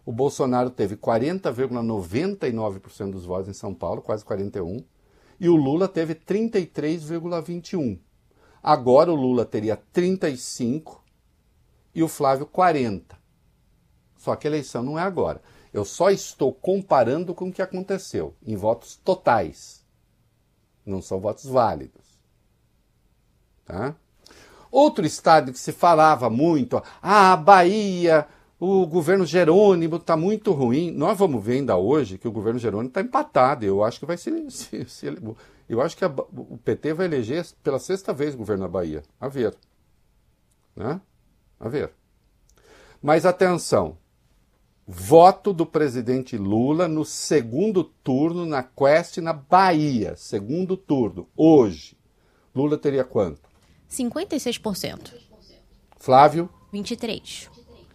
O Bolsonaro teve 40,99% dos votos em São Paulo, quase 41%, e o Lula teve 33,21%. Agora o Lula teria 35% e o Flávio 40%. Só que a eleição não é agora. Eu só estou comparando com o que aconteceu, em votos totais. Não são votos válidos. Tá? Outro estado que se falava muito, Bahia, o governo Jerônimo está muito ruim. Nós vamos ver ainda hoje que o governo Jerônimo está empatado. Eu acho que vai eu acho que o PT vai eleger pela 6ª vez o governo da Bahia. A ver. Né? A ver. Mas atenção. Voto do presidente Lula no segundo turno na Quest na Bahia. Segundo turno. Hoje. Lula teria quanto? 56%. Flávio? 23%.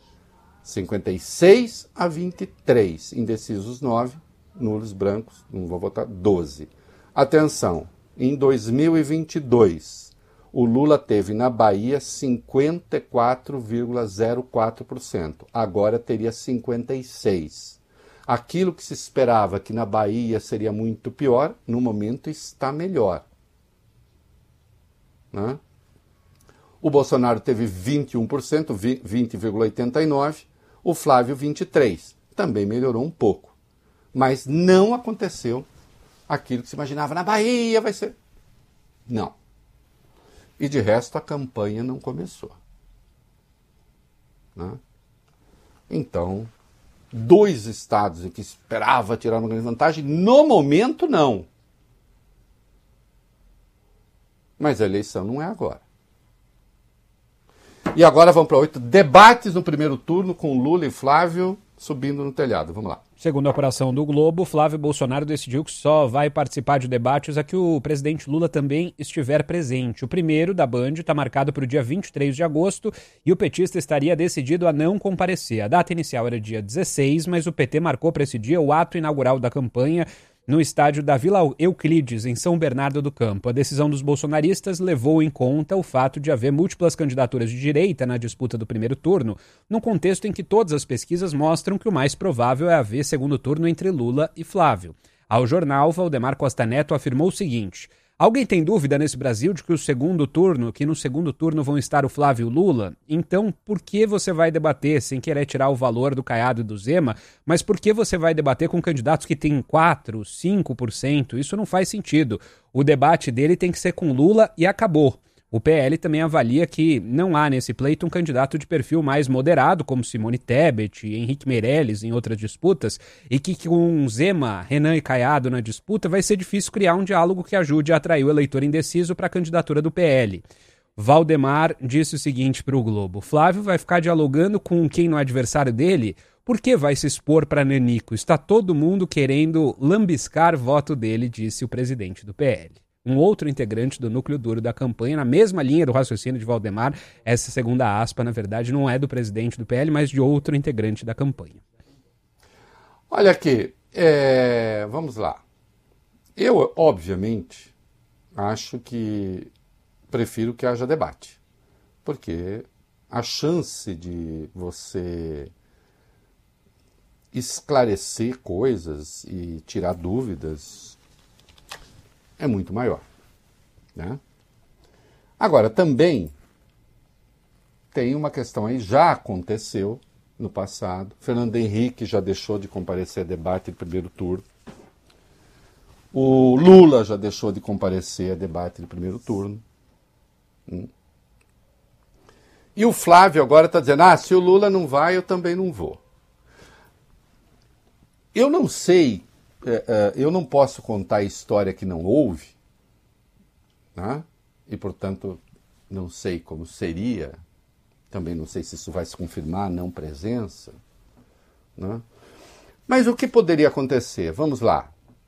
56-23. Indecisos 9. Nulos brancos. Não vou votar. 12. Atenção. Em 2022, o Lula teve na Bahia 54,04%. Agora teria 56%. Aquilo que se esperava que na Bahia seria muito pior, no momento está melhor. Né? O Bolsonaro teve 21%, 20,89%. O Flávio, 23%. Também melhorou um pouco. Mas não aconteceu aquilo que se imaginava. Na Bahia vai ser... Não. E de resto a campanha não começou. Né? Então, 2 estados em que esperava tirar uma grande vantagem, no momento não. Mas a eleição não é agora. E agora vamos para 8 debates no primeiro turno com Lula e Flávio subindo no telhado. Vamos lá. Segundo a apuração do Globo, Flávio Bolsonaro decidiu que só vai participar de debates a que o presidente Lula também estiver presente. O primeiro, da Band, está marcado para o dia 23 de agosto e o petista estaria decidido a não comparecer. A data inicial era dia 16, mas o PT marcou para esse dia o ato inaugural da campanha no estádio da Vila Euclides, em São Bernardo do Campo. A decisão dos bolsonaristas levou em conta o fato de haver múltiplas candidaturas de direita na disputa do primeiro turno, num contexto em que todas as pesquisas mostram que o mais provável é haver segundo turno entre Lula e Flávio. Ao jornal, Valdemar Costa Neto afirmou o seguinte: alguém tem dúvida nesse Brasil de que no segundo turno vão estar o Flávio e o Lula? Então, por que você vai debater, sem querer tirar o valor do Caiado e do Zema, mas por que você vai debater com candidatos que têm 4%, 5%? Isso não faz sentido. O debate dele tem que ser com Lula e acabou. O PL também avalia que não há nesse pleito um candidato de perfil mais moderado, como Simone Tebet, Henrique Meirelles em outras disputas, e que com Zema, Renan e Caiado na disputa vai ser difícil criar um diálogo que ajude a atrair o eleitor indeciso para a candidatura do PL. Valdemar disse o seguinte para o Globo: Flávio vai ficar dialogando com quem no adversário dele? Por que vai se expor para Nanico? Está todo mundo querendo lambiscar voto dele, disse o presidente do PL. Um outro integrante do núcleo duro da campanha, na mesma linha do raciocínio de Valdemar, essa segunda aspa, na verdade, não é do presidente do PL, mas de outro integrante da campanha. Olha aqui, vamos lá. Eu, obviamente, acho que prefiro que haja debate, porque a chance de você esclarecer coisas e tirar dúvidas é muito maior, né? Agora, também tem uma questão aí, já aconteceu no passado. Fernando Henrique já deixou de comparecer a debate em primeiro turno. O Lula já deixou de comparecer a debate em primeiro turno. E o Flávio agora está dizendo, se o Lula não vai, eu também não vou. Eu não sei, eu não posso contar a história que não houve, né? E, portanto, não sei como seria, também não sei se isso vai se confirmar, não presença, né? Mas o que poderia acontecer? Vamos lá.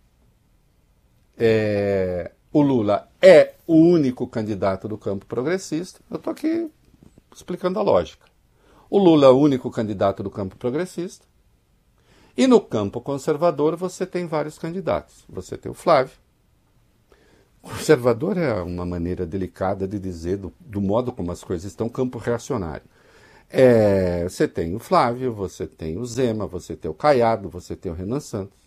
O Lula é o único candidato do campo progressista, eu estou aqui explicando a lógica. O Lula é o único candidato do campo progressista, e no campo conservador você tem vários candidatos. Você tem o Flávio. Conservador é uma maneira delicada de dizer, do modo como as coisas estão, campo reacionário. Você tem o Flávio, você tem o Zema, você tem o Caiado, você tem o Renan Santos.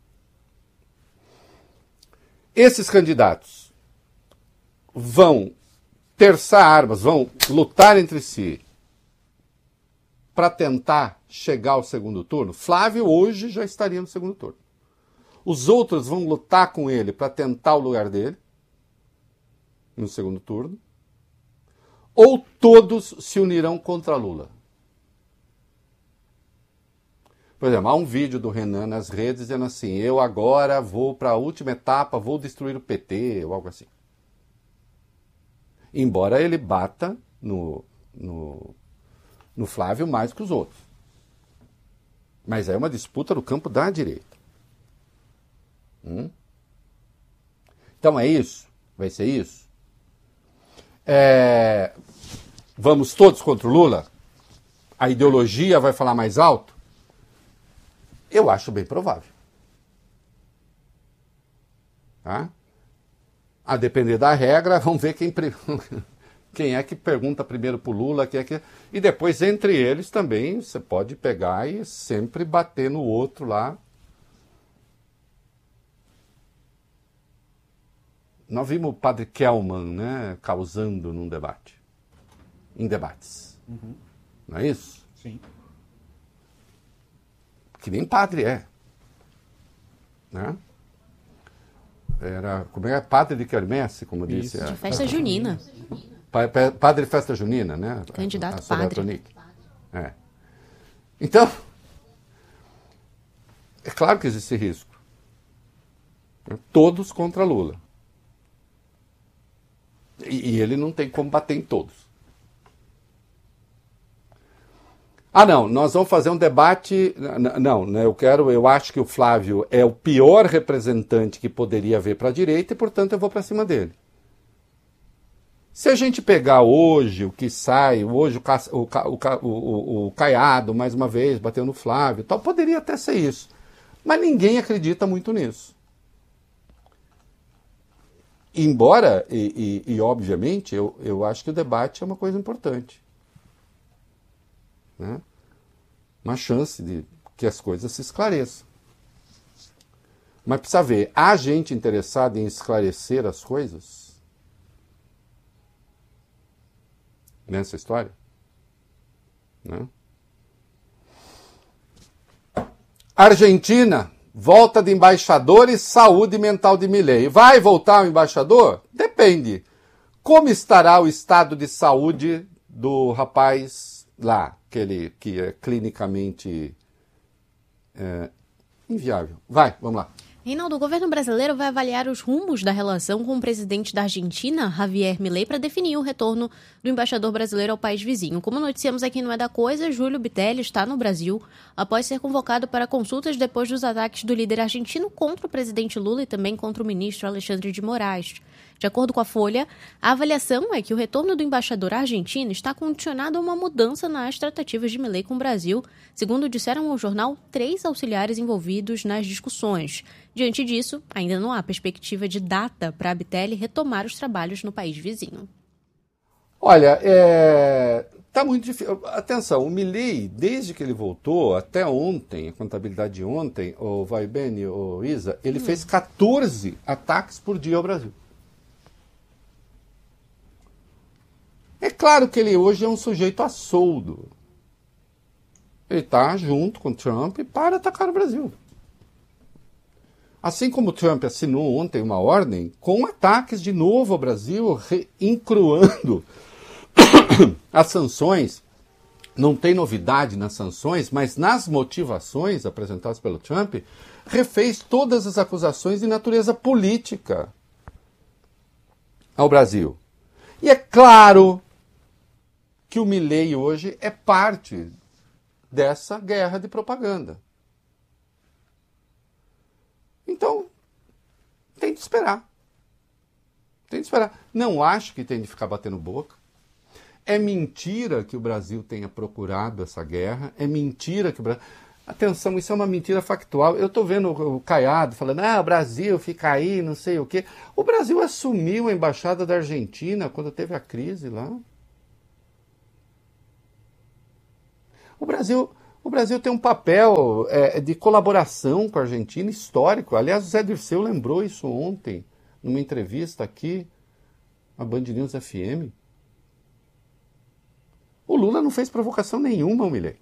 Esses candidatos vão terçar armas, vão lutar entre si para tentar chegar ao segundo turno. Flávio hoje já estaria no segundo turno. Os outros vão lutar com ele para tentar o lugar dele no segundo turno. Ou todos se unirão contra Lula. Por exemplo, há um vídeo do Renan nas redes dizendo assim: eu agora vou para a última etapa, vou destruir o PT, ou algo assim. Embora ele bata no Flávio mais que os outros. Mas é uma disputa no campo da direita. Então é isso? Vai ser isso? Vamos todos contra o Lula? A ideologia vai falar mais alto? Eu acho bem provável. Tá? A depender da regra, vamos ver quem é que pergunta primeiro pro Lula, e depois entre eles também você pode pegar e sempre bater no outro lá. Nós vimos o padre Kelman, né, causando num debate. Em debates. Não é isso? Sim. Que nem padre é. Né? Como é? Padre de quermesse, como disse. De festa junina. Padre de festa junina, né? Candidato a padre. Então, é claro que existe risco. Todos contra Lula. E ele não tem como bater em todos. Não, nós vamos fazer um debate. Não, eu acho que o Flávio é o pior representante que poderia haver para a direita e, portanto, eu vou para cima dele. Se a gente pegar hoje o que sai, hoje o Caiado, mais uma vez, bateu no Flávio, tal, poderia até ser isso. Mas ninguém acredita muito nisso. Embora, obviamente, eu acho que o debate é uma coisa importante. Né? Uma chance de que as coisas se esclareçam. Mas precisa ver, há gente interessada em esclarecer as coisas nessa história? Né? Argentina, volta de embaixadores, saúde mental de Milei. Vai voltar o embaixador? Depende. Como estará o estado de saúde do rapaz lá, que é clinicamente inviável? Vamos lá. Reinaldo, o governo brasileiro vai avaliar os rumos da relação com o presidente da Argentina, Javier Milei, para definir o retorno do embaixador brasileiro ao país vizinho. Como noticiamos aqui no É da Coisa, Júlio Bitelli está no Brasil após ser convocado para consultas depois dos ataques do líder argentino contra o presidente Lula e também contra o ministro Alexandre de Moraes. De acordo com a Folha, a avaliação é que o retorno do embaixador argentino está condicionado a uma mudança nas tratativas de Milei com o Brasil, segundo disseram ao jornal 3 auxiliares envolvidos nas discussões. Diante disso, ainda não há perspectiva de data para a Bitelli retomar os trabalhos no país vizinho. Olha, tá muito difícil. Atenção, o Milei, desde que ele voltou, até ontem, a contabilidade de ontem, o Vai Bene, o Isa, ele fez 14 ataques por dia ao Brasil. É claro que ele hoje é um sujeito a soldo. Ele está junto com o Trump para atacar o Brasil. Assim como o Trump assinou ontem uma ordem com ataques de novo ao Brasil, incruando as sanções. Não tem novidade nas sanções, mas nas motivações apresentadas pelo Trump, refez todas as acusações de natureza política ao Brasil. E é claro que o Milei hoje é parte dessa guerra de propaganda. Então, tem de esperar. Tem de esperar. Não acho que tem de ficar batendo boca. É mentira que o Brasil tenha procurado essa guerra. É mentira que o Brasil... Atenção, isso é uma mentira factual. Eu estou vendo o Caiado falando, o Brasil fica aí, não sei o quê. O Brasil assumiu a embaixada da Argentina quando teve a crise lá. O Brasil tem um papel de colaboração com a Argentina histórico. Aliás, o Zé Dirceu lembrou isso ontem, numa entrevista aqui, na Band News FM. O Lula não fez provocação nenhuma, Milei.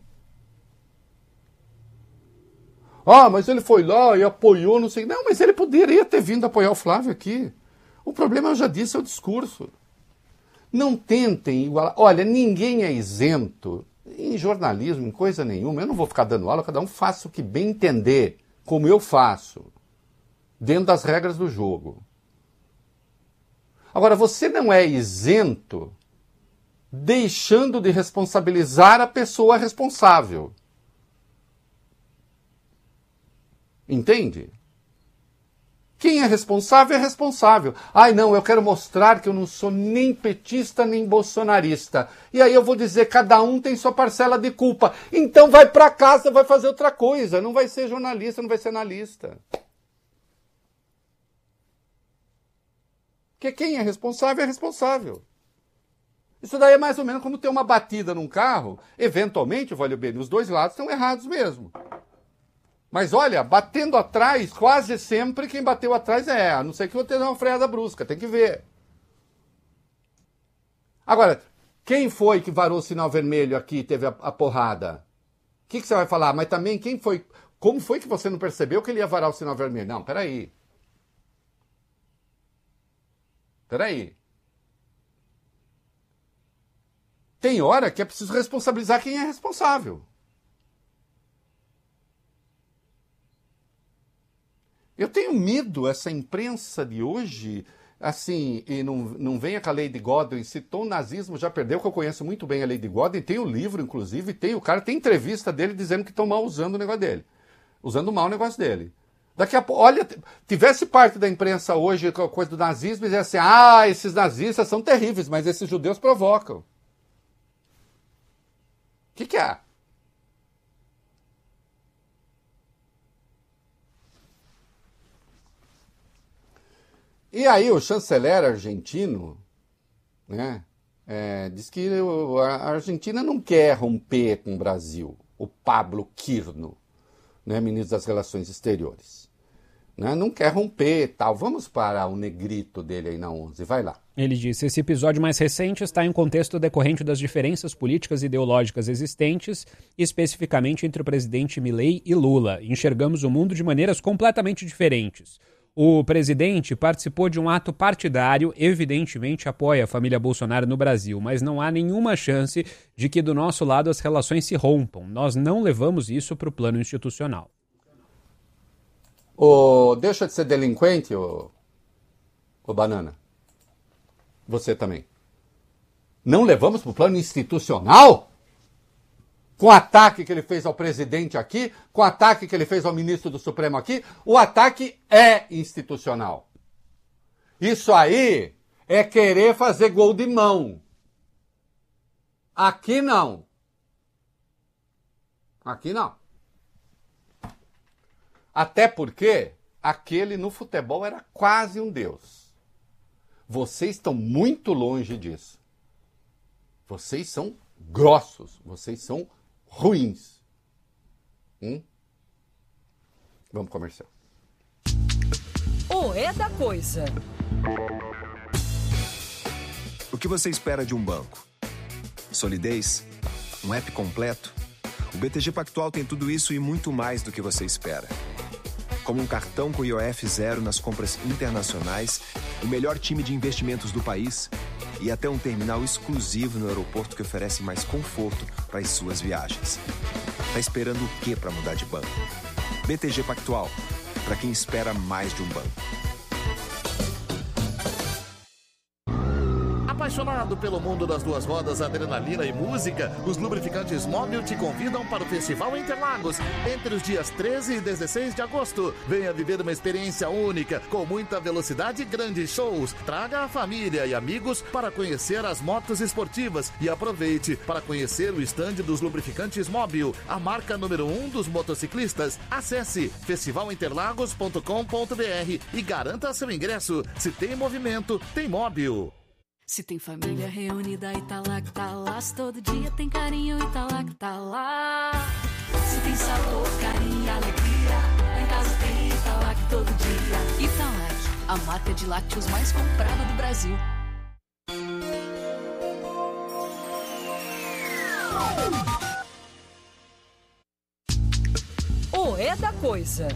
Mas ele foi lá e apoiou, não sei... Não, mas ele poderia ter vindo apoiar o Flávio aqui. O problema, eu já disse, é o discurso. Não tentem igualar. Olha, ninguém é isento em jornalismo, em coisa nenhuma. Eu não vou ficar dando aula, cada um faça o que bem entender, como eu faço, dentro das regras do jogo. Agora, você não é isento deixando de responsabilizar a pessoa responsável. Entende? Quem é responsável é responsável. Não, eu quero mostrar que eu não sou nem petista nem bolsonarista. E aí eu vou dizer, cada um tem sua parcela de culpa. Então vai para casa, vai fazer outra coisa. Não vai ser jornalista, não vai ser analista. Porque quem é responsável é responsável. Isso daí é mais ou menos como ter uma batida num carro. Eventualmente, vale bem, os dois lados estão errados mesmo. Mas olha, batendo atrás, quase sempre quem bateu atrás a não ser que eu tenha uma freada brusca, tem que ver. Agora, quem foi que varou o sinal vermelho aqui e teve a porrada? O que você vai falar? Mas também quem foi? Como foi que você não percebeu que ele ia varar o sinal vermelho? Não, peraí. Tem hora que é preciso responsabilizar quem é responsável. Eu tenho medo, essa imprensa de hoje, assim, e não venha com a Lady Godwin, citou o nazismo, já perdeu, que eu conheço muito bem a Lady Godwin, tem o livro, inclusive, tem entrevista dele dizendo que estão mal usando o negócio dele. Usando mal o negócio dele. Daqui a pouco, olha, tivesse parte da imprensa hoje com a coisa do nazismo e dizia assim, esses nazistas são terríveis, mas esses judeus provocam. O que é? E aí o chanceler argentino, né, diz que a Argentina não quer romper com o Brasil. O Pablo Quirno, né, ministro das Relações Exteriores. Né, não quer romper e tal. Vamos para o negrito dele aí na 11, vai lá. Ele disse, esse episódio mais recente está em contexto decorrente das diferenças políticas e ideológicas existentes, especificamente entre o presidente Milei e Lula. Enxergamos o mundo de maneiras completamente diferentes. O presidente participou de um ato partidário, evidentemente apoia a família Bolsonaro no Brasil, mas não há nenhuma chance de que do nosso lado as relações se rompam. Nós não levamos isso para o plano institucional. Deixa de ser delinquente, ô Banana. Você também. Não levamos para o plano institucional? Com o ataque que ele fez ao presidente aqui, com o ataque que ele fez ao ministro do Supremo aqui, o ataque é institucional. Isso aí é querer fazer gol de mão. Aqui não. Aqui não. Até porque aquele no futebol era quase um deus. Vocês estão muito longe disso. Vocês são grossos, vocês são ruins. Vamos comercial. O É da Coisa. O que você espera de um banco? Solidez? Um app completo? O BTG Pactual tem tudo isso e muito mais do que você espera. Como um cartão com IOF zero nas compras internacionais, o melhor time de investimentos do país e até um terminal exclusivo no aeroporto que oferece mais conforto para as suas viagens. Tá esperando o quê para mudar de banco? BTG Pactual, para quem espera mais de um banco. Apaixonado pelo mundo das duas rodas, adrenalina e música, os lubrificantes Mobil te convidam para o Festival Interlagos entre os dias 13 e 16 de agosto. Venha viver uma experiência única, com muita velocidade e grandes shows. Traga a família e amigos para conhecer as motos esportivas e aproveite para conhecer o estande dos lubrificantes Mobil, a marca número 1 dos motociclistas. Acesse festivalinterlagos.com.br e garanta seu ingresso. Se tem movimento, tem Mobil. Se tem família reunida e tá lá que tá lá, se todo dia tem carinho e tá lá que tá lá. Se tem sabor, carinho e alegria, lá em casa tem Italac todo dia. Italac, a marca de lácteos mais comprada do Brasil. O É da Coisa.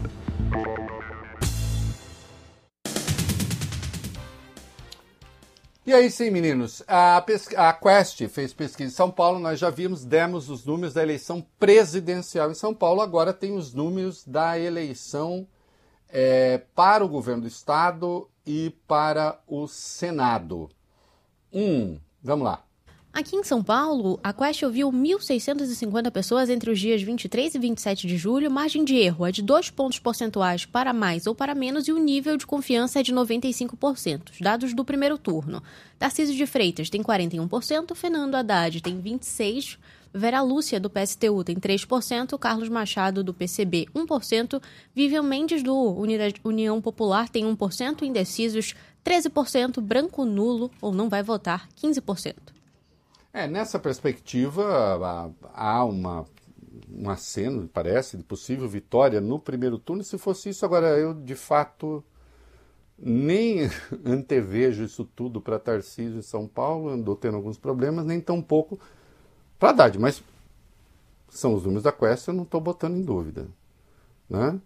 E aí sim, meninos, a Quest fez pesquisa em São Paulo, nós já demos os números da eleição presidencial em São Paulo, agora tem os números da eleição para o governo do estado e para o Senado. Vamos lá. Aqui em São Paulo, a Quest ouviu 1.650 pessoas entre os dias 23 e 27 de julho. Margem de erro é de 2 pontos percentuais para mais ou para menos e o nível de confiança é de 95%. Dados do primeiro turno. Tarcísio de Freitas tem 41%, Fernando Haddad tem 26%, Vera Lúcia, do PSTU, tem 3%, Carlos Machado, do PCB, 1%, Vivian Mendes, do União Popular, tem 1%, indecisos, 13%, branco nulo ou não vai votar, 15%. Nessa perspectiva, há um aceno, parece, de possível vitória no primeiro turno. Se fosse isso, agora eu, de fato, nem antevejo isso tudo para Tarcísio em São Paulo, andou tendo alguns problemas, nem tão pouco para Haddad, mas são os números da Quest, eu não estou botando em dúvida. Né?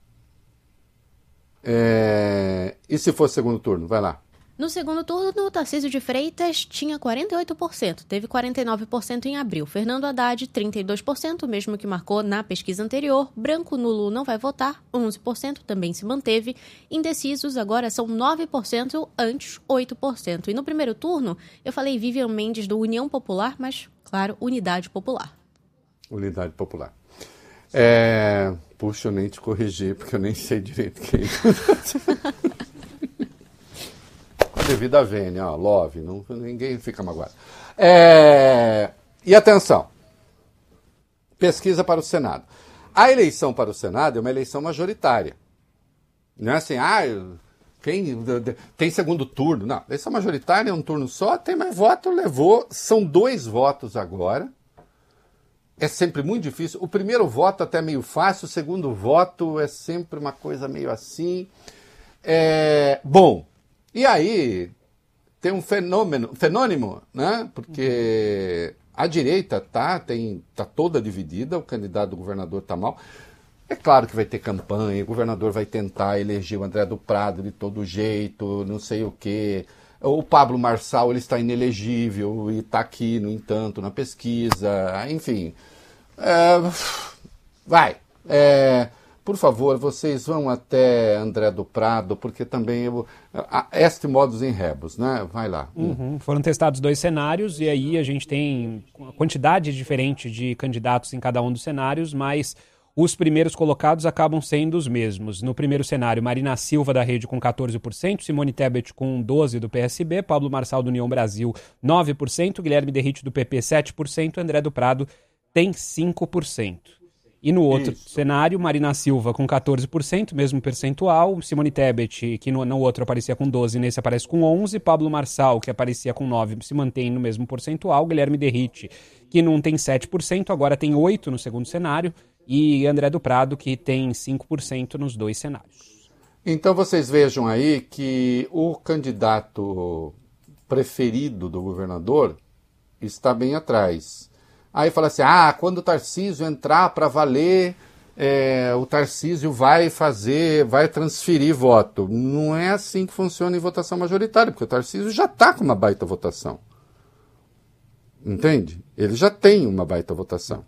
E se fosse segundo turno? Vai lá. No segundo turno, o Tarcísio de Freitas tinha 48%, teve 49% em abril. Fernando Haddad, 32%, mesmo que marcou na pesquisa anterior. Branco nulo não vai votar, 11%, também se manteve. Indecisos agora são 9%, antes 8%. E no primeiro turno, eu falei Vivian Mendes do União Popular, mas, claro, Unidade Popular. Unidade Popular. Puxa, eu nem te corrigi, porque eu nem sei direito quem é. Devido à vênia, love, ninguém fica magoado. E atenção, pesquisa para o Senado. A eleição para o Senado é uma eleição majoritária. Não é assim, tem segundo turno. Não, eleição majoritária é um turno só, tem mais voto, levou. São 2 votos agora. É sempre muito difícil. O primeiro voto até é meio fácil, o segundo voto é sempre uma coisa meio assim. Bom. E aí, tem um fenômeno, né? Porque a direita tá toda dividida, o candidato do governador está mal. É claro que vai ter campanha, o governador vai tentar eleger o André do Prado de todo jeito, não sei o quê. O Pablo Marçal, ele está inelegível e está aqui, no entanto, na pesquisa. Enfim, por favor, vocês vão até André do Prado, porque também este modus in rebus, né? Vai lá. Foram testados 2 cenários e aí a gente tem uma quantidade diferente de candidatos em cada um dos cenários, mas os primeiros colocados acabam sendo os mesmos. No primeiro cenário, Marina Silva da Rede com 14%, Simone Tebet com 12% do PSB, Pablo Marçal do União Brasil 9%, Guilherme Derrite do PP 7%, André do Prado tem 5%. E no outro cenário, Marina Silva com 14%, mesmo percentual, Simone Tebet, que no outro aparecia com 12%, nesse aparece com 11%, Pablo Marçal, que aparecia com 9%, se mantém no mesmo percentual, Guilherme Derrite, que não tem 7%, agora tem 8% no segundo cenário, e André do Prado, que tem 5% nos 2 cenários. Então vocês vejam aí que o candidato preferido do governador está bem atrás. Aí fala assim, quando o Tarcísio entrar para valer, o Tarcísio vai transferir voto. Não é assim que funciona em votação majoritária, porque o Tarcísio já está com uma baita votação. Entende? Ele já tem uma baita votação.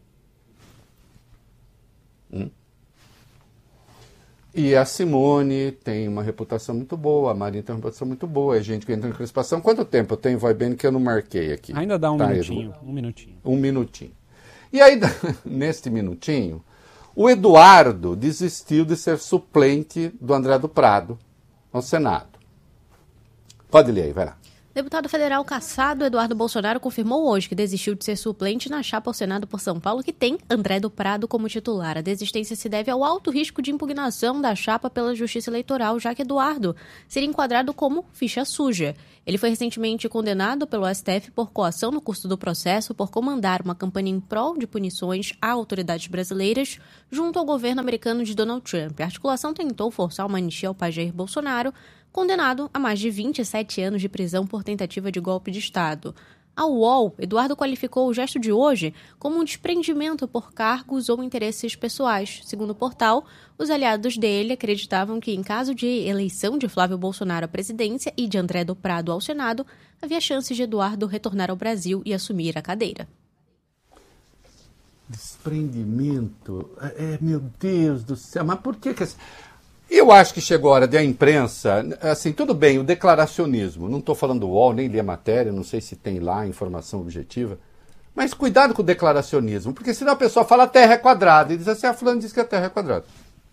E a Simone tem uma reputação muito boa, a Marina tem uma reputação muito boa, é gente que entra em crispação. Quanto tempo eu tenho, vai bem, que eu não marquei aqui? Ainda dá um minutinho. Um minutinho. E aí, neste minutinho, o Eduardo desistiu de ser suplente do André do Prado ao Senado. Pode ler aí, vai lá. Deputado federal cassado Eduardo Bolsonaro confirmou hoje que desistiu de ser suplente na chapa ao Senado por São Paulo, que tem André do Prado como titular. A desistência se deve ao alto risco de impugnação da chapa pela Justiça Eleitoral, já que Eduardo seria enquadrado como ficha suja. Ele foi recentemente condenado pelo STF por coação no curso do processo por comandar uma campanha em prol de punições a autoridades brasileiras junto ao governo americano de Donald Trump. A articulação tentou forçar uma anistia ao pai Jair Bolsonaro, condenado a mais de 27 anos de prisão por tentativa de golpe de Estado. Ao UOL, Eduardo qualificou o gesto de hoje como um desprendimento por cargos ou interesses pessoais. Segundo o portal, os aliados dele acreditavam que, em caso de eleição de Flávio Bolsonaro à presidência e de André do Prado ao Senado, havia chances de Eduardo retornar ao Brasil e assumir a cadeira. Desprendimento? Meu Deus do céu, mas por que... Eu acho que chegou a hora da imprensa, assim, tudo bem, o declaracionismo, não estou falando do UOL, nem li a matéria, não sei se tem lá informação objetiva, mas cuidado com o declaracionismo, porque senão a pessoa fala a Terra é quadrada, e diz assim, a fulano diz que a Terra é quadrada.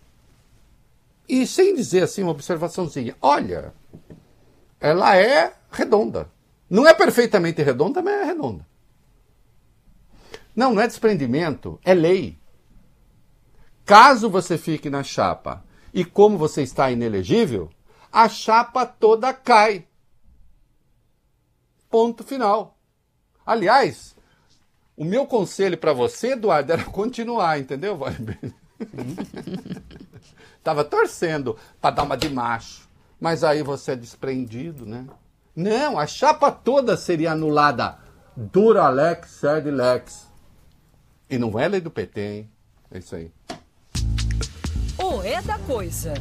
E sem dizer assim, uma observaçãozinha, olha, ela é redonda. Não é perfeitamente redonda, mas é redonda. Não é desprendimento, é lei. Caso você fique na chapa e como você está inelegível, a chapa toda cai. Ponto final. Aliás, o meu conselho para você, Eduardo, era continuar, entendeu? Tava torcendo para dar uma de macho, mas aí você é desprendido, né? Não, a chapa toda seria anulada. Dura lex, sed lex. E não é lei do PT, hein? É isso aí. O É da Coisa.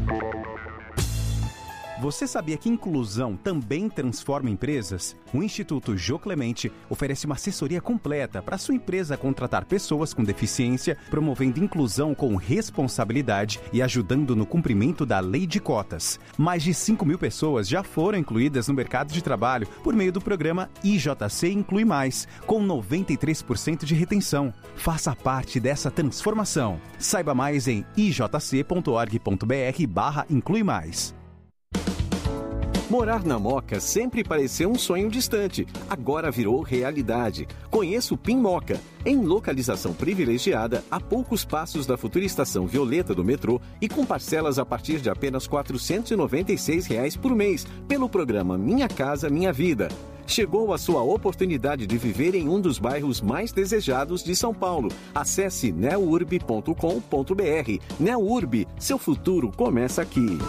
Você sabia que inclusão também transforma empresas? O Instituto Jô Clemente oferece uma assessoria completa para sua empresa contratar pessoas com deficiência, promovendo inclusão com responsabilidade e ajudando no cumprimento da lei de cotas. Mais de 5.000 pessoas já foram incluídas no mercado de trabalho por meio do programa IJC Inclui Mais, com 93% de retenção. Faça parte dessa transformação. Saiba mais em ijc.org.br/inclui mais. Morar na Moca sempre pareceu um sonho distante, agora virou realidade. Conheça o PIN Moca, em localização privilegiada, a poucos passos da futura estação Violeta do metrô e com parcelas a partir de apenas R$ 496 por mês, pelo programa Minha Casa Minha Vida. Chegou a sua oportunidade de viver em um dos bairros mais desejados de São Paulo. Acesse neurb.com.br. Neurb, seu futuro começa aqui.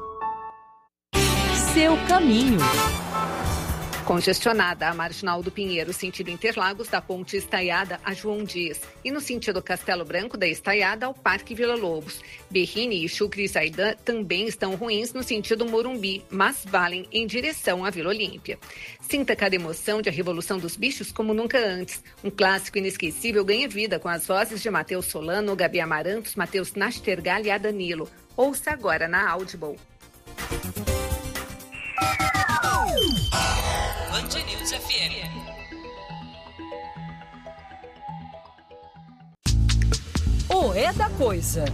Seu caminho. Congestionada a Marginal do Pinheiro, sentido Interlagos, da Ponte Estaiada a João Dias. E no sentido Castelo Branco, da Estaiada ao Parque Vila Lobos. Berrini e Chucre e Zaidan também estão ruins no sentido Morumbi, mas valem em direção à Vila Olímpia. Sinta cada emoção de A Revolução dos Bichos como nunca antes. Um clássico inesquecível ganha vida com as vozes de Matheus Solano, Gabi Amarantos, Matheus Nastergal e Adanilo. Ouça agora na Audible. Band News FM. O É da Coisa.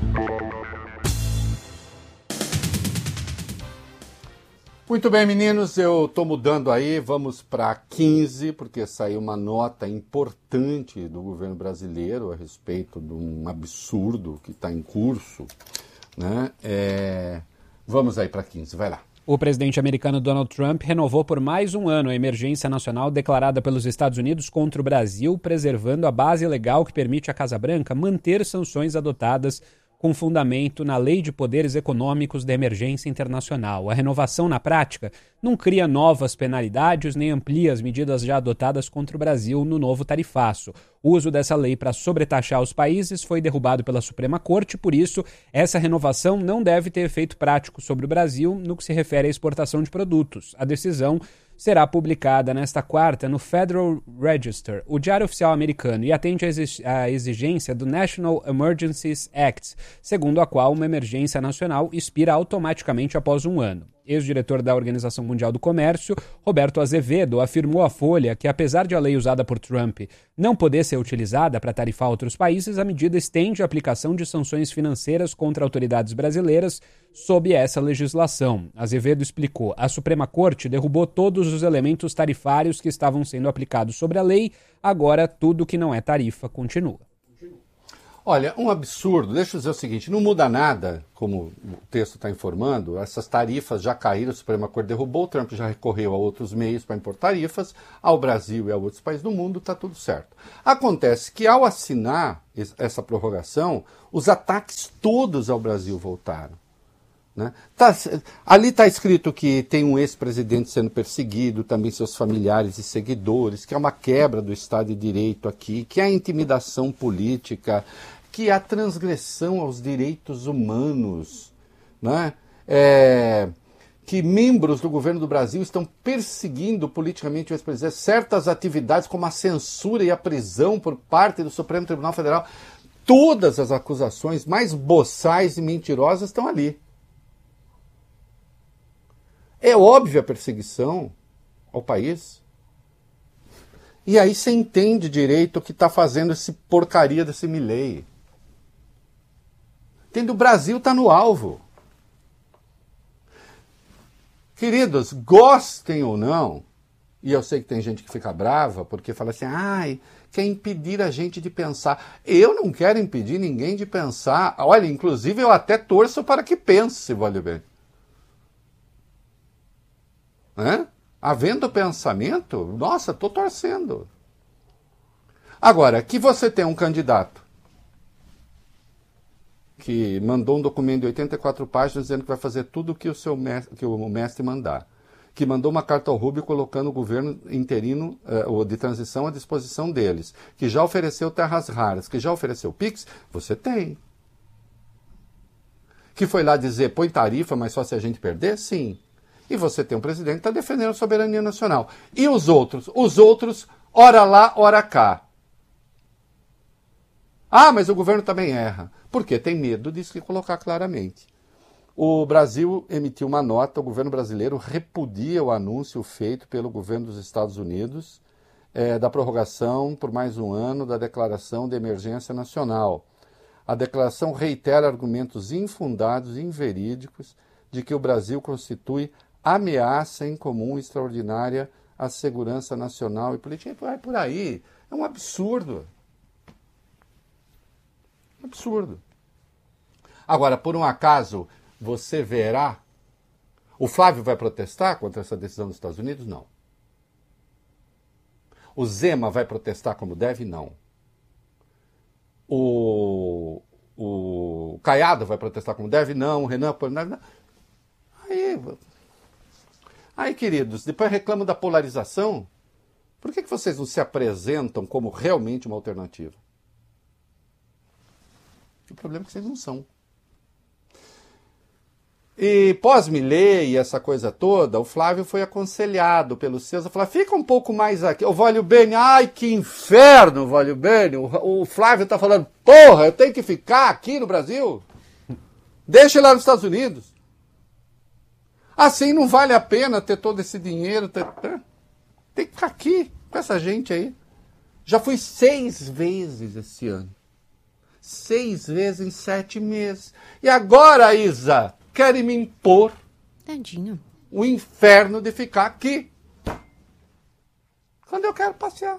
Muito bem, meninos, eu estou mudando aí, vamos para 15, porque saiu uma nota importante do governo brasileiro a respeito de um absurdo que está em curso, né? Vamos aí para 15, vai lá. O presidente americano Donald Trump renovou por mais um ano a emergência nacional declarada pelos Estados Unidos contra o Brasil, preservando a base legal que permite à Casa Branca manter sanções adotadas com fundamento na Lei de Poderes Econômicos da Emergência Internacional. A renovação, na prática, não cria novas penalidades nem amplia as medidas já adotadas contra o Brasil no novo tarifaço. O uso dessa lei para sobretaxar os países foi derrubado pela Suprema Corte, por isso, essa renovação não deve ter efeito prático sobre o Brasil no que se refere à exportação de produtos. A decisão será publicada nesta quarta no Federal Register, o diário oficial americano, e atende à exigência do National Emergencies Act, segundo a qual uma emergência nacional expira automaticamente após um ano. Ex-diretor da Organização Mundial do Comércio, Roberto Azevedo, afirmou à Folha que, apesar de a lei usada por Trump não poder ser utilizada para tarifar outros países, a medida estende a aplicação de sanções financeiras contra autoridades brasileiras sob essa legislação. Azevedo explicou: a Suprema Corte derrubou todos os elementos tarifários que estavam sendo aplicados sobre a lei, agora tudo que não é tarifa continua. Olha, um absurdo. Deixa eu dizer o seguinte, não muda nada, como o texto está informando, essas tarifas já caíram, a Suprema Corte derrubou, o Trump já recorreu a outros meios para impor tarifas, ao Brasil e a outros países do mundo, está tudo certo. Acontece que ao assinar essa prorrogação, os ataques todos ao Brasil voltaram. Né? Ali está escrito que tem um ex-presidente sendo perseguido, também seus familiares e seguidores, que é uma quebra do Estado de Direito aqui, que há intimidação política, que há transgressão aos direitos humanos, né? Que membros do governo do Brasil estão perseguindo politicamente o ex-presidente, certas atividades como a censura e a prisão por parte do Supremo Tribunal Federal. Todas as acusações mais boçais e mentirosas estão ali. É óbvia a perseguição ao país. E aí você entende direito o que está fazendo esse porcaria desse Milei. Entende? O Brasil está no alvo. Queridos, gostem ou não, e eu sei que tem gente que fica brava porque fala assim, quer impedir a gente de pensar. Eu não quero impedir ninguém de pensar. Olha, inclusive eu até torço para que pense, vale bem. Havendo pensamento, nossa, estou torcendo. Agora, que você tem um candidato que mandou um documento de 84 páginas dizendo que vai fazer tudo o que o mestre mandar, que mandou uma carta ao Rubio colocando o governo interino ou de transição à disposição deles, que já ofereceu terras raras, que já ofereceu PIX, você tem. Que foi lá dizer, põe tarifa, mas só se a gente perder? Sim. E você tem um presidente que está defendendo a soberania nacional. E os outros? Os outros, ora lá, ora cá. Mas o governo também erra. Porque tem medo de se colocar claramente. O Brasil emitiu uma nota, o governo brasileiro repudia o anúncio feito pelo governo dos Estados Unidos da prorrogação por mais um ano da declaração de emergência nacional. A declaração reitera argumentos infundados e inverídicos de que o Brasil constitui ameaça em comum extraordinária à segurança nacional e política. Vai por aí. É um absurdo. Absurdo. Agora, por um acaso, você verá... O Flávio vai protestar contra essa decisão dos Estados Unidos? Não. O Zema vai protestar como deve? Não. O Caiado vai protestar como deve? Não. O Renan Polonaro? Não. Aí, queridos, depois reclamam da polarização. Por que vocês não se apresentam como realmente uma alternativa? O problema é que vocês não são. E pós-Milei e essa coisa toda, o Flávio foi aconselhado pelos seus a falar, fica um pouco mais aqui. O Vólio Bene, que inferno, Vólio Bene. O Flávio está falando, porra, eu tenho que ficar aqui no Brasil? Deixa ele lá nos Estados Unidos. Assim não vale a pena ter todo esse dinheiro. Tem que ficar aqui com essa gente aí. Já fui 6 vezes esse ano. 6 vezes em 7 meses. E agora, Isa, querem me impor Tadinho. O inferno de ficar aqui. Quando eu quero passear.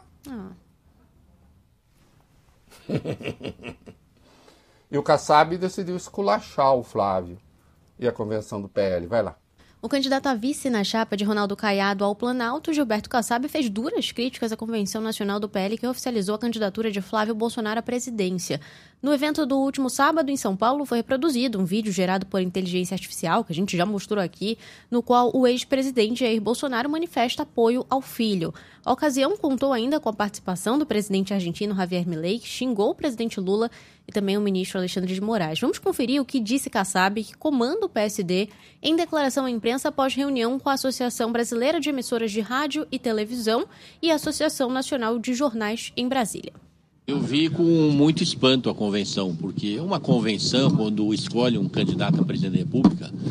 E o Kassab decidiu esculachar o Flávio e a convenção do PL. Vai lá. O candidato a vice na chapa de Ronaldo Caiado ao Planalto, Gilberto Kassab, fez duras críticas à Convenção Nacional do PL que oficializou a candidatura de Flávio Bolsonaro à presidência. No evento do último sábado, em São Paulo, foi reproduzido um vídeo gerado por inteligência artificial, que a gente já mostrou aqui, no qual o ex-presidente Jair Bolsonaro manifesta apoio ao filho. A ocasião contou ainda com a participação do presidente argentino Javier Milei, que xingou o presidente Lula e também o ministro Alexandre de Moraes. Vamos conferir o que disse Kassab, que comanda o PSD, em declaração à imprensa após reunião com a Associação Brasileira de Emissoras de Rádio e Televisão e a Associação Nacional de Jornais em Brasília. Eu vi com muito espanto a convenção, porque uma convenção, quando escolhe um candidato a presidente da República,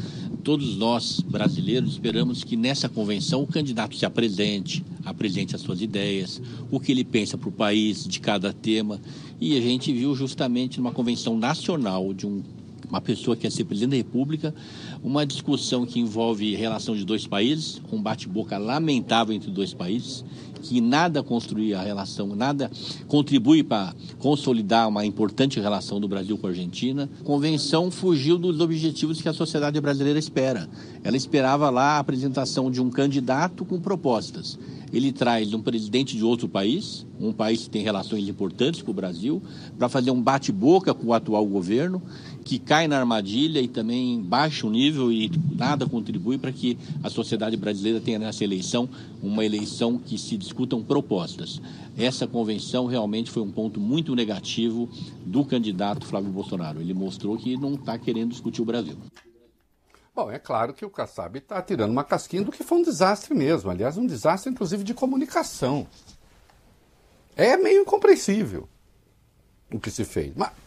todos nós, brasileiros, esperamos que nessa convenção o candidato se apresente as suas ideias, o que ele pensa para o país, de cada tema. E a gente viu justamente numa convenção nacional de uma pessoa que quer ser presidente da República, uma discussão que envolve a relação de dois países, um bate-boca lamentável entre dois países, que nada construi a relação, nada contribui para consolidar uma importante relação do Brasil com a Argentina. A convenção fugiu dos objetivos que a sociedade brasileira espera. Ela esperava lá a apresentação de um candidato com propostas. Ele traz um presidente de outro país, um país que tem relações importantes com o Brasil, para fazer um bate-boca com o atual governo, que cai na armadilha e também baixa o nível e nada contribui para que a sociedade brasileira tenha nessa eleição uma eleição que se discutam propostas. Essa convenção realmente foi um ponto muito negativo do candidato Flávio Bolsonaro. Ele mostrou que não está querendo discutir o Brasil. Bom, é claro que o Kassab está tirando uma casquinha do que foi um desastre mesmo. Aliás, um desastre, inclusive, de comunicação. É meio incompreensível o que se fez. Mas...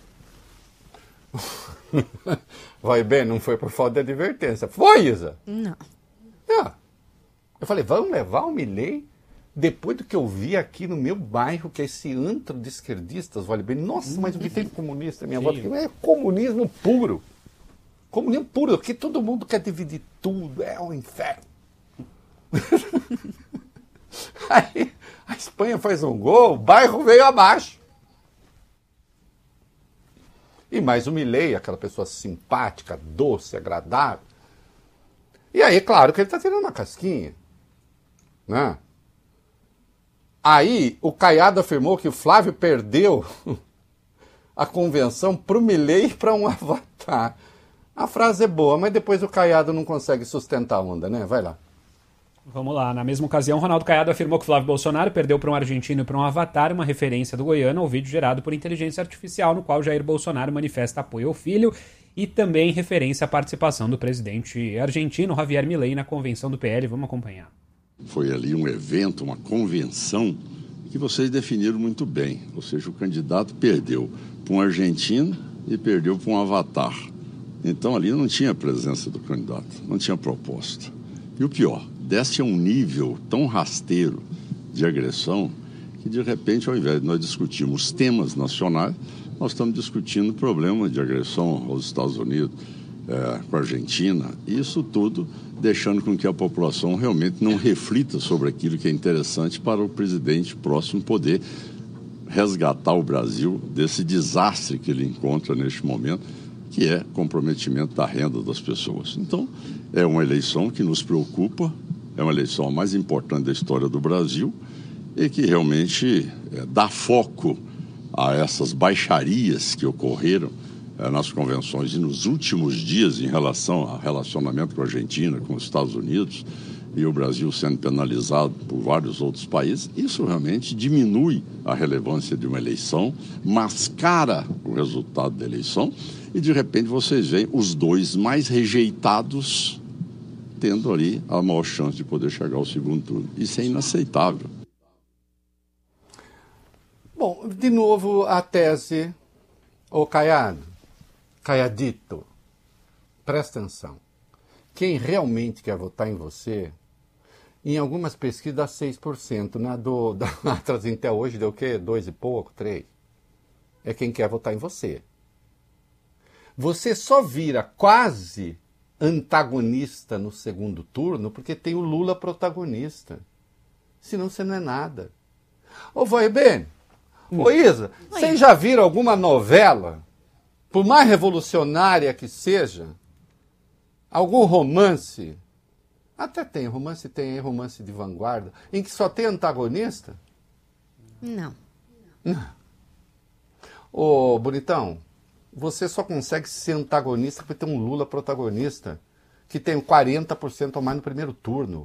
vai bem, não foi por falta de advertência. Foi, Isa? Não. Eu falei, vamos levar o Milei depois do que eu vi aqui no meu bairro, que é esse antro de esquerdistas, vale bem. Nossa, mas o que tem de comunista? Minha avó é comunismo puro. Comunismo puro, porque todo mundo quer dividir tudo, é um inferno. Aí a Espanha faz um gol, o bairro veio abaixo. E mais o Milei, aquela pessoa simpática, doce, agradável. E aí, claro que ele está tirando uma casquinha. Né? Aí o Caiado afirmou que o Flávio perdeu a convenção para o Milei e para um avatar. A frase é boa, mas depois o Caiado não consegue sustentar a onda, né? Vai lá. Vamos lá. Na mesma ocasião, Ronaldo Caiado afirmou que Flávio Bolsonaro perdeu para um argentino e para um avatar, uma referência do goiano ao vídeo gerado por inteligência artificial, no qual Jair Bolsonaro manifesta apoio ao filho, e também referência à participação do presidente argentino Javier Milei na convenção do PL. Vamos acompanhar. Foi ali um evento, uma convenção, que vocês definiram muito bem. Ou seja, o candidato perdeu para um argentino e perdeu para um avatar. Então ali não tinha presença do candidato, não tinha proposta. E o pior, desce a um nível tão rasteiro de agressão que de repente, ao invés de nós discutirmos temas nacionais, nós estamos discutindo o problema de agressão aos Estados Unidos, com a Argentina, e isso tudo deixando com que a população realmente não reflita sobre aquilo que é interessante para o presidente próximo poder resgatar o Brasil desse desastre que ele encontra neste momento, que é comprometimento da renda das pessoas. Então, é uma eleição que nos preocupa, é uma eleição a mais importante da história do Brasil e que realmente dá foco a essas baixarias que ocorreram nas convenções e nos últimos dias em relação ao relacionamento com a Argentina, com os Estados Unidos e o Brasil sendo penalizado por vários outros países. Isso realmente diminui a relevância de uma eleição, mascara o resultado da eleição e, de repente, vocês veem os dois mais rejeitados tendo ali a maior chance de poder chegar ao segundo turno. Isso é inaceitável. Bom, de novo a tese, ô Caiadito, presta atenção. Quem realmente quer votar em você, em algumas pesquisas dá 6%, da AstraZeneca hoje deu o quê? 2 e pouco, 3%. É quem quer votar em você. Você só vira quase antagonista no segundo turno porque tem o Lula protagonista. Senão você não é nada. Ô, vai bem. Ô, Isa, vocês já viram alguma novela, por mais revolucionária que seja, algum romance, até tem romance de vanguarda, em que só tem antagonista? Não. Ô, bonitão, você só consegue ser antagonista porque tem um Lula protagonista, que tem 40% ou mais no primeiro turno.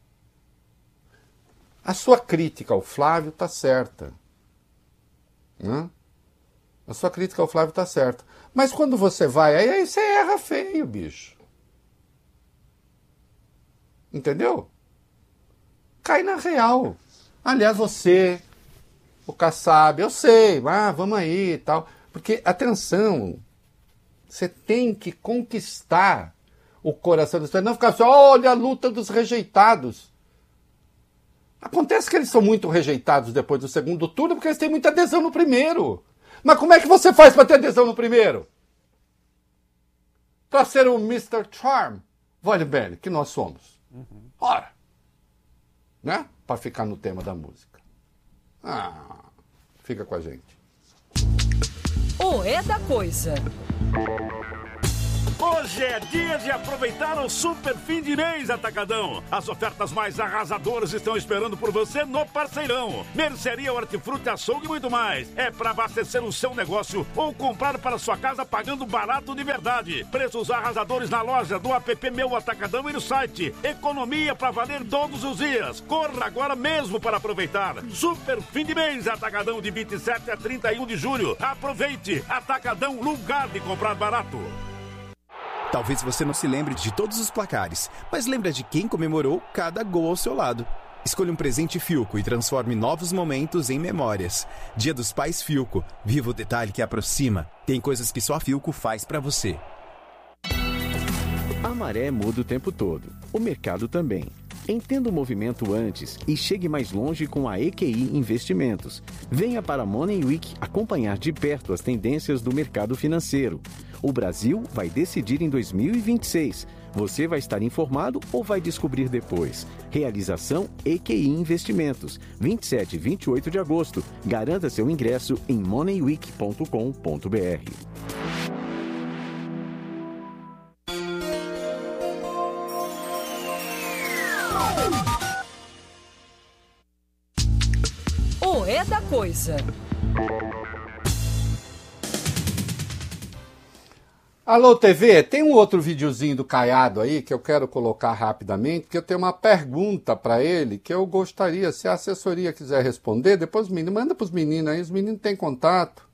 A sua crítica ao Flávio está certa. Né? A sua crítica ao Flávio está certa. Mas quando você vai, aí você erra feio, bicho. Entendeu? Cai na real. Aliás, você, o Kassab, eu sei, vamos aí e tal. Porque, atenção, você tem que conquistar o coração das pessoas, não ficar só, olha a luta dos rejeitados. Acontece que eles são muito rejeitados depois do segundo turno porque eles têm muita adesão no primeiro. Mas como é que você faz para ter adesão no primeiro? Para ser o Mr. Charm, vale bem, que nós somos. Ora, né? Para ficar no tema da música. Fica com a gente. O É da Coisa. Hoje é dia de aproveitar o super fim de mês Atacadão. As ofertas mais arrasadoras estão esperando por você no Parceirão. Mercearia, hortifruti, açougue e muito mais. É para abastecer o seu negócio ou comprar para sua casa pagando barato de verdade. Preços arrasadores na loja, do app Meu Atacadão e no site. Economia para valer todos os dias. Corra agora mesmo para aproveitar. Super fim de mês Atacadão de 27 a 31 de julho. Aproveite. Atacadão, lugar de comprar barato. Talvez você não se lembre de todos os placares, mas lembra de quem comemorou cada gol ao seu lado. Escolha um presente Philco e transforme novos momentos em memórias. Dia dos Pais Philco. Viva o detalhe que aproxima. Tem coisas que só a Philco faz pra você. A maré muda o tempo todo. O mercado também. Entenda o movimento antes e chegue mais longe com a EQI Investimentos. Venha para a Money Week acompanhar de perto as tendências do mercado financeiro. O Brasil vai decidir em 2026. Você vai estar informado ou vai descobrir depois? Realização EQI Investimentos. 27 e 28 de agosto. Garanta seu ingresso em moneyweek.com.br. O É da Coisa. Alô, TV, tem um outro videozinho do Caiado aí que eu quero colocar rapidamente, porque eu tenho uma pergunta para ele que eu gostaria, se a assessoria quiser responder, depois manda para os meninos aí, os meninos têm contato.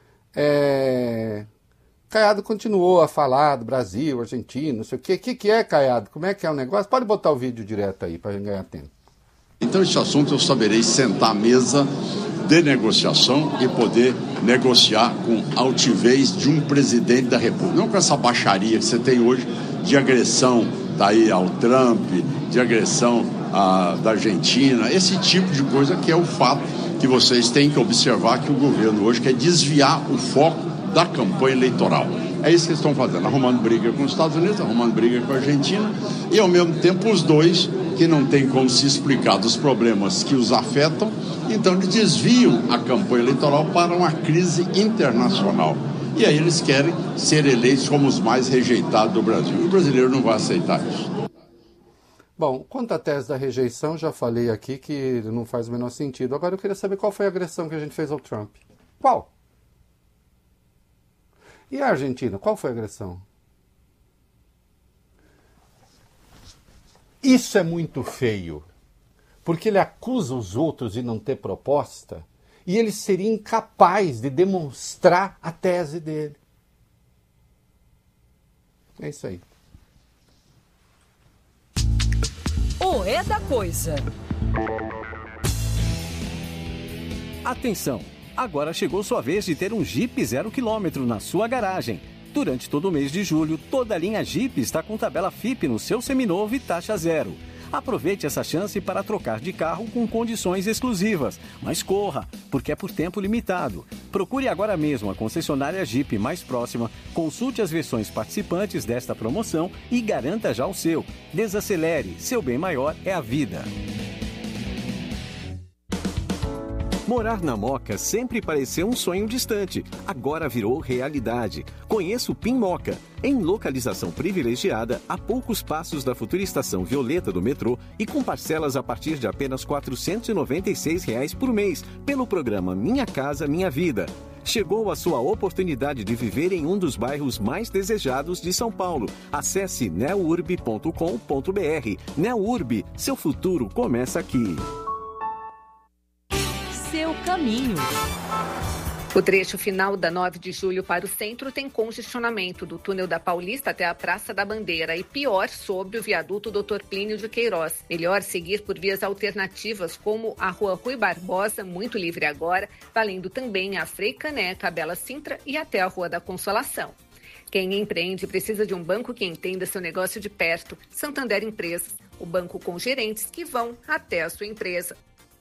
Caiado continuou a falar do Brasil, Argentina, não sei o quê. O que é, Caiado? Como é que é o negócio? Pode botar o vídeo direto aí para a gente ganhar tempo. Então, esse assunto eu saberei sentar à mesa de negociação e poder negociar com altivez de um presidente da República. Não com essa baixaria que você tem hoje de agressão daí ao Trump, de agressão da Argentina, esse tipo de coisa que é o fato que vocês têm que observar que o governo hoje quer desviar o foco da campanha eleitoral. É isso que eles estão fazendo, arrumando briga com os Estados Unidos, arrumando briga com a Argentina e, ao mesmo tempo, os dois que não tem como se explicar dos problemas que os afetam, então eles desviam a campanha eleitoral para uma crise internacional. E aí eles querem ser eleitos como os mais rejeitados do Brasil. E o brasileiro não vai aceitar isso. Bom, quanto à tese da rejeição, já falei aqui que não faz o menor sentido. Agora eu queria saber qual foi a agressão que a gente fez ao Trump. Qual? E a Argentina, qual foi a agressão? Isso é muito feio, porque ele acusa os outros de não ter proposta e ele seria incapaz de demonstrar a tese dele. É isso aí. O É da Coisa. Atenção! Agora chegou sua vez de ter um Jeep 0 km na sua garagem. Durante todo o mês de julho, toda a linha Jeep está com tabela FIP no seu seminovo e taxa zero. Aproveite essa chance para trocar de carro com condições exclusivas. Mas corra, porque é por tempo limitado. Procure agora mesmo a concessionária Jeep mais próxima, consulte as versões participantes desta promoção e garanta já o seu. Desacelere, seu bem maior é a vida. Morar na Moca sempre pareceu um sonho distante, agora virou realidade. Conheça o PIN Moca, em localização privilegiada, a poucos passos da futura estação Violeta do metrô e com parcelas a partir de apenas R$ 496 por mês, pelo programa Minha Casa Minha Vida. Chegou a sua oportunidade de viver em um dos bairros mais desejados de São Paulo. Acesse neurb.com.br. Neurb, seu futuro começa aqui. Seu caminho. O trecho final da 9 de julho para o centro tem congestionamento do túnel da Paulista até a Praça da Bandeira e pior sobre o viaduto Dr. Plínio de Queiroz. Melhor seguir por vias alternativas como a Rua Rui Barbosa, muito livre agora, valendo também a Frei Caneca, a Bela Sintra e até a Rua da Consolação. Quem empreende precisa de um banco que entenda seu negócio de perto. Santander Empresas, o banco com gerentes que vão até a sua empresa.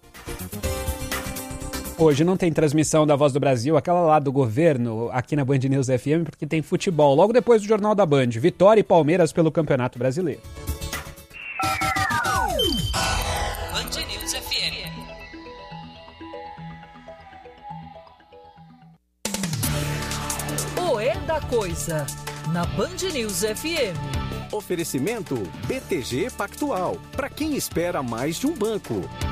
Hoje não tem transmissão da Voz do Brasil, aquela lá do governo, aqui na Band News FM, porque tem futebol. Logo depois do Jornal da Band, Vitória e Palmeiras pelo Campeonato Brasileiro. Band News FM. O É da Coisa, na Band News FM. Oferecimento BTG Pactual. Para quem espera mais de um banco.